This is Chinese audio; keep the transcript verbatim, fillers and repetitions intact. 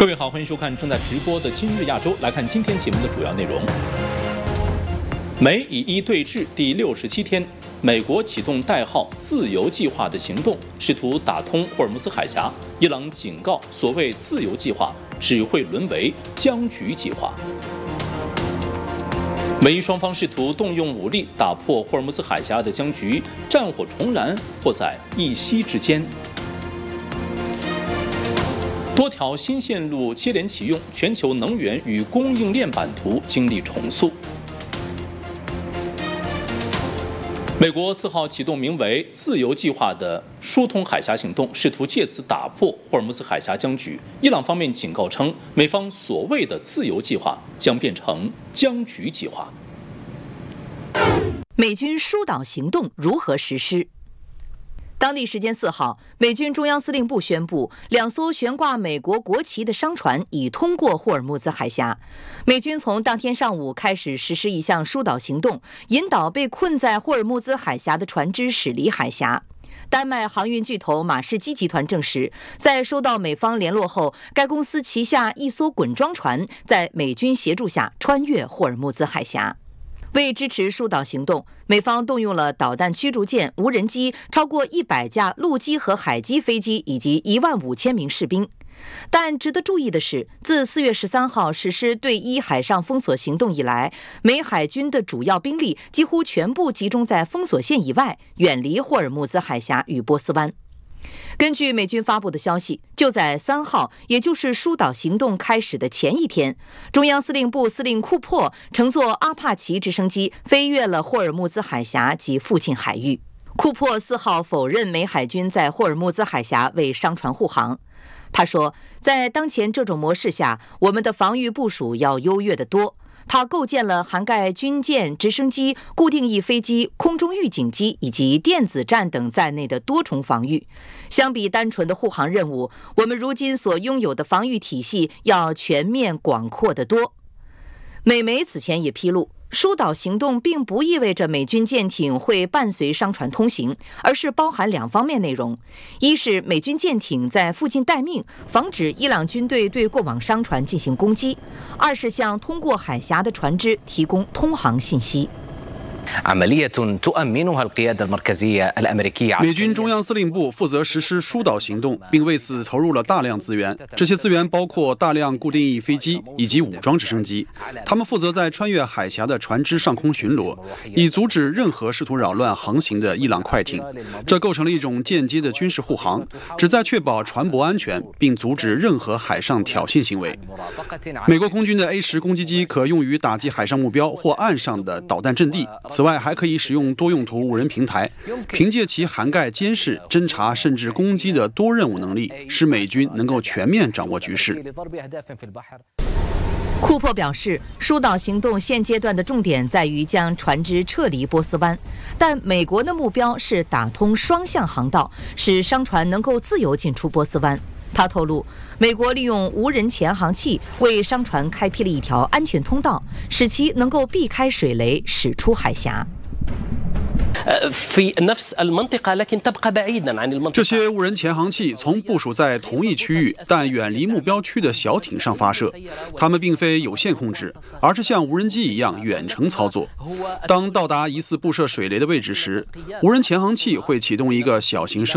各位好，欢迎收看正在直播的《今日亚洲》。来看今天节目的主要内容：美以伊对峙第六十七天，美国启动代号“自由计划”的行动，试图打通霍尔木兹海峡。伊朗警告，所谓“自由计划”只会沦为僵局计划。美伊双方试图动用武力打破霍尔木兹海峡的僵局，战火重燃或在一夕之间。多条新线路接连启用，全球能源与供应链版图经历重塑。美国四号启动名为“自由计划”的疏通海峡行动，试图借此打破霍尔木兹海峡僵局。伊朗方面警告称，美方所谓的“自由计划”将变成僵局计划。 美军疏导行动如何实施？当地时间四号，美军中央司令部宣布，两艘悬挂美国国旗的商船已通过霍尔木兹海峡。美军从当天上午开始实施一项疏导行动，引导被困在霍尔木兹海峡的船只驶离海峡。丹麦航运巨头马士基集团证实，在收到美方联络后，该公司旗下一艘滚装船在美军协助下穿越霍尔木兹海峡。为支持疏导行动，美方动用了导弹驱逐舰、无人机、超过一百架陆基和海基飞机以及一万五千名士兵。但值得注意的是，自四月十三号实施对伊海上封锁行动以来，美海军的主要兵力几乎全部集中在封锁线以外，远离霍尔木兹海峡与波斯湾。根据美军发布的消息，就在三号，也就是疏导行动开始的前一天，中央司令部司令库珀乘坐阿帕奇直升机飞越了霍尔木兹海峡及附近海域。库珀四号否认美海军在霍尔木兹海峡为商船护航。他说，在当前这种模式下，我们的防御部署要优越得多。他构建了涵盖军舰、直升机、固定翼飞机、空中预警机以及电子战等在内的多重防御。相比单纯的护航任务，我们如今所拥有的防御体系要全面广阔得多。美媒此前也披露，疏导行动并不意味着美军舰艇会伴随商船通行，而是包含两方面内容：一是美军舰艇在附近待命，防止伊朗军队对过往商船进行攻击；二是向通过海峡的船只提供通航信息。 美军中央司令部负责实施疏导行动，并为此投入了大量资源。这些资源包括大量固定翼飞机以及武装直升机，他们负责在穿越海峡的船只上空巡逻，以阻止任何试图扰乱航行的伊朗快艇。这构成了一种间接的军事护航，旨在确保船舶安全，并阻止任何海上挑衅行为。美国空军的 A 十 攻击机可用于打击海上目标或岸上的导弹阵地。此外，还可以使用多用途无人平台，凭借其涵盖监视、侦察甚至攻击的多任务能力，使美军能够全面掌握局势。 库珀表示，疏导行动现阶段的重点在于将船只撤离波斯湾，但美国的目标是打通双向航道，使商船能够自由进出波斯湾。他透露，美国利用无人潜航器为商船开辟了一条安全通道，使其能够避开水雷驶出海峡。 这些无人潜航器从部署在同一区域但远离目标区的小艇上发射，它们并非有线控制，而是像无人机一样远程操作。当到达疑似布设水雷的位置时，无人潜航器会启动一个小型